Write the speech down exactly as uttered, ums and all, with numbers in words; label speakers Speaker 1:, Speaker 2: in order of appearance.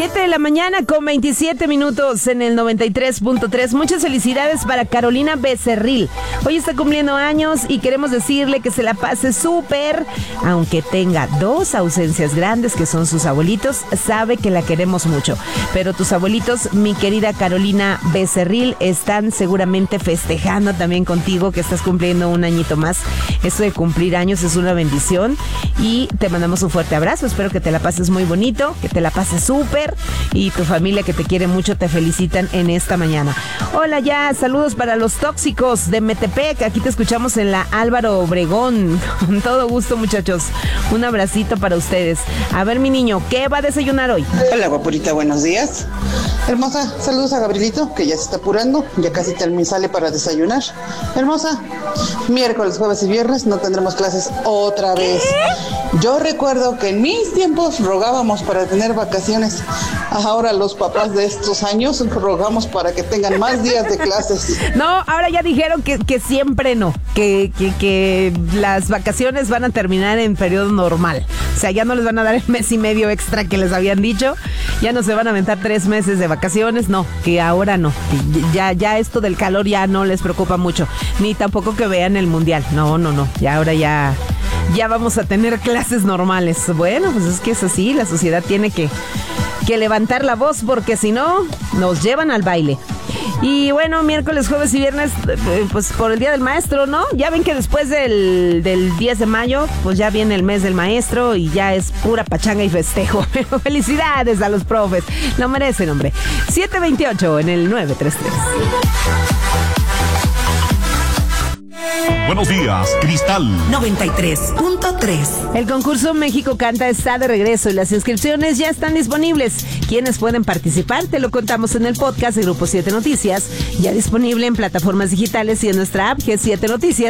Speaker 1: siete de la mañana con veintisiete minutos en el noventa y tres punto tres. Muchas felicidades para Carolina Becerril. Hoy está cumpliendo años y queremos decirle que se la pase súper. Aunque tenga dos ausencias grandes que son sus abuelitos, sabe que la queremos mucho. Pero tus abuelitos, mi querida Carolina Becerril, están seguramente festejando también contigo que estás cumpliendo un añito más. Esto de cumplir años es una bendición y te mandamos un fuerte abrazo. Espero que te la pases muy bonito, que te la pases súper y tu familia que te quiere mucho te felicitan en esta mañana. Hola ya, saludos para los tóxicos de Metepec. Aquí te escuchamos en la Álvaro Obregón. Con todo gusto, muchachos. Un abracito para ustedes. A ver, mi niño, ¿qué va a desayunar hoy?
Speaker 2: Hola, guapurita, buenos días. Hermosa, saludos a Gabrielito, que ya se está apurando, ya casi termina, sale para desayunar. Hermosa, miércoles, jueves y viernes no tendremos clases otra vez. Yo recuerdo que en mis tiempos rogábamos para tener vacaciones. Ahora los papás de estos años rogamos para que tengan más días de clases.
Speaker 1: No, ahora ya dijeron que, que siempre no, que, que, que las vacaciones van a terminar en periodo normal. O sea, ya no les van a dar el mes y medio extra que les habían dicho. Ya no se van a aventar tres meses de vacaciones, no, que ahora no. Que ya, ya esto del calor ya no les preocupa mucho. Ni tampoco que vean el mundial. No, no, no. Ya ahora ya, ya vamos a tener clases normales. Bueno, pues es que es así, la sociedad tiene que, que levantar la voz porque si no, nos llevan al baile. Y bueno, miércoles, jueves y viernes, pues por el Día del Maestro, ¿no? Ya ven que después del, del diez de mayo, pues ya viene el mes del maestro y ya es pura pachanga y festejo. Pero felicidades a los profes, lo merecen, hombre. siete veintiocho en el nueve tres tres.
Speaker 3: Buenos días, Cristal
Speaker 4: noventa y tres punto tres.
Speaker 1: El concurso México Canta está de regreso y las inscripciones ya están disponibles. ¿Quiénes pueden participar? Te lo contamos en el podcast de Grupo siete Noticias, ya disponible en plataformas digitales y en nuestra app G siete Noticias.